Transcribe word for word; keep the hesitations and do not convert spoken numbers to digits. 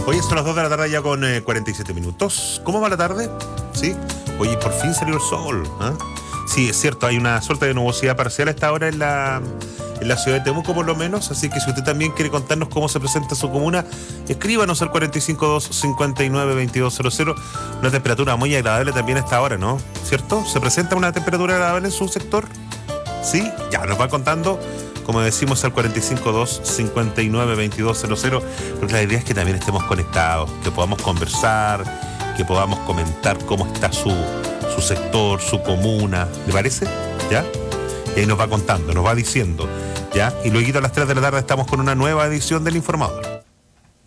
Oye, son las dos de la tarde ya con eh, cuarenta y siete minutos. ¿Cómo va la tarde? ¿Sí? Oye, por fin salió el sol. ¿eh? Sí, es cierto, hay una suerte de nubosidad parcial a esta hora en la, en la ciudad de Temuco, por lo menos. Así que si usted también quiere contarnos cómo se presenta su comuna, escríbanos al cuatro cinco dos, cinco nueve, dos dos cero cero. Una temperatura muy agradable también a esta hora, ¿no? ¿Cierto? ¿Se presenta una temperatura agradable en su sector? ¿Sí? Ya, nos va contando, como decimos, al cuatro cinco dos, cinco nueve, dos dos cero cero, porque la idea es que también estemos conectados, que podamos conversar, que podamos comentar cómo está su, su sector, su comuna. ¿Le parece? ¿Ya? Y ahí nos va contando, nos va diciendo, ¿ya? Y luego a las tres de la tarde estamos con una nueva edición del Informador.